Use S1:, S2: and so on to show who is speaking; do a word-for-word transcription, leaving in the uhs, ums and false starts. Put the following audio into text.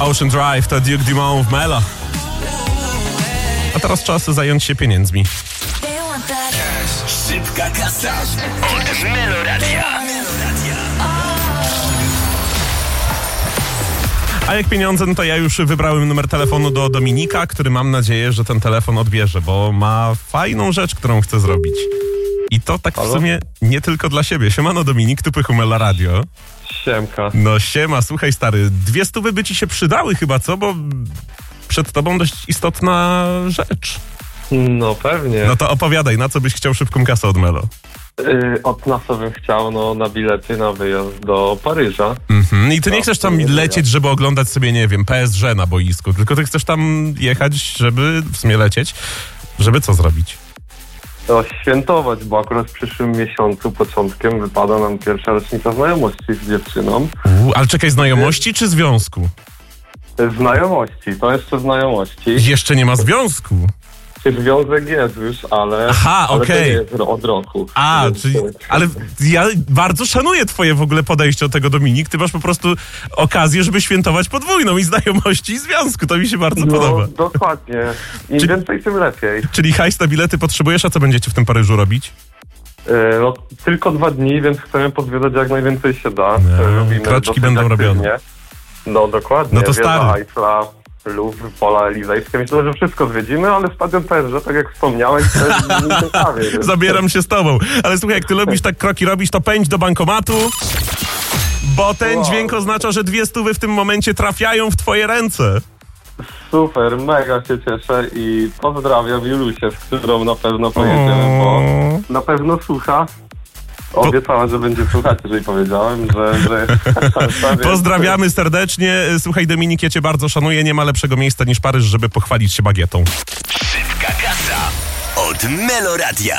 S1: Ocean Drive to Duke Dumont w Melo. A teraz czas zająć się pieniędzmi.
S2: Szybka kasa od Meloradia.
S1: A jak pieniądze, no to ja już wybrałem numer telefonu do Dominika, który mam nadzieję, że ten telefon odbierze, bo ma fajną rzecz, którą chce zrobić. I to tak w
S3: Halo?
S1: sumie nie tylko dla siebie. Siemano Dominik, tu Pychu Mela Radio.
S3: Siemka.
S1: No siema, słuchaj stary, dwie stówy by ci się przydały chyba, co? Bo przed tobą dość istotna rzecz.
S3: No pewnie.
S1: No to opowiadaj, na co byś chciał szybką kasę od Melo?
S3: Yy, od nas bym chciał no, na bilety na wyjazd do Paryża.
S1: Mhm. I ty nie
S3: No,
S1: chcesz tam
S3: nie
S1: lecieć, żeby oglądać sobie, nie wiem, P S G na boisku, tylko ty chcesz tam jechać, żeby w sumie lecieć, żeby co zrobić?
S3: To świętować, bo akurat w przyszłym miesiącu, początkiem, wypada nam pierwsza rocznica znajomości z dziewczyną.
S1: Uu, ale czekaj, znajomości czy związku?
S3: Znajomości, to jeszcze znajomości.
S1: Jeszcze nie ma związku.
S3: Związek jest już, ale,
S1: Aha,
S3: ale
S1: okej.
S3: to nie jest od roku.
S1: A,
S3: Więc,
S1: czyli, ale ja bardzo szanuję twoje w ogóle podejście do tego, Dominik. Ty masz po prostu okazję, żeby świętować podwójną i znajomości i związku. To mi się bardzo
S3: no,
S1: podoba.
S3: dokładnie. Im
S1: Czy-
S3: więcej, tym lepiej.
S1: Czyli hajs na bilety potrzebujesz, a co będziecie w tym Paryżu robić?
S3: Yy, no, tylko dwa dni, więc chcemy podwiedzać jak najwięcej się da.
S1: No,
S3: Robimy
S1: kroczki
S3: dosyć
S1: będą
S3: aktywnie.
S1: robione.
S3: No dokładnie.
S1: No to
S3: Wieża
S1: stary.
S3: Eiffla, Louvre, Pola Elizejskie. Myślę, że wszystko zwiedzimy, ale stadion P S G, tak jak wspomniałeś, to jest mi ciekawie. więc-
S1: Zabieram się z tobą. Ale słuchaj, jak ty lubisz tak kroki robić, to pędź do bankomatu, bo ten
S3: Wow.
S1: dźwięk oznacza, że dwie stówy w tym momencie trafiają w twoje ręce.
S3: Super, mega się cieszę i pozdrawiam Julusię, z którą na pewno pojedziemy, bo na pewno słucha. Obiecała, że będzie słuchać, jeżeli powiedziałem, że... że...
S1: Pozdrawiamy serdecznie. Słuchaj, Dominik, ja cię bardzo szanuję. Nie ma lepszego miejsca niż Paryż, żeby pochwalić się bagietą.
S2: Szybka kasa od Meloradia.